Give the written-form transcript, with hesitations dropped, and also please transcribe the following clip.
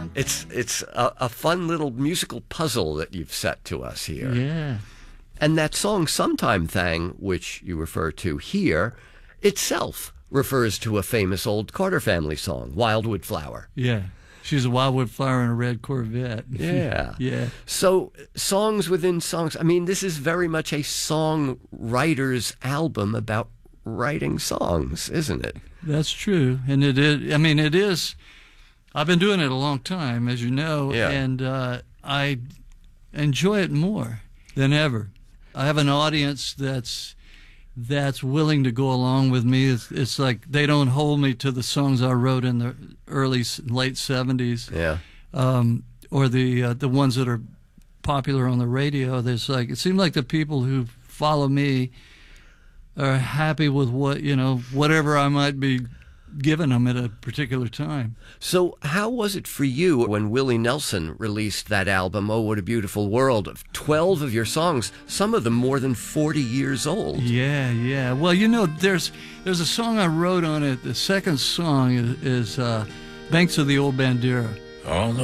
It's a fun little musical puzzle that you've set to us here. Yeah. And that song, Sometime Thang, which you refer to here, itself refers to a famous old Carter family song, Wildwood Flower. Yeah. She's a wildwood flower in a red Corvette. Yeah. Yeah. So songs within songs. I mean, this is very much a songwriter's album about writing songs, isn't it? That's true. And it is, I mean, it is, I've been doing it a long time, as you know, Yeah. and I enjoy it more than ever. I have an audience that's willing to go along with me. It's like they don't hold me to the songs I wrote in the late 70s, Yeah. or the ones that are popular on the radio. There's like, it seems like the people who follow me are happy with whatever I might be giving them at a particular time. So how was it for you when Willie Nelson released that album, Oh, What a Beautiful World, of 12 of your songs, some of them more than 40 years old? Yeah. Well, there's a song I wrote on it. The second song is Banks of the Old Bandera. All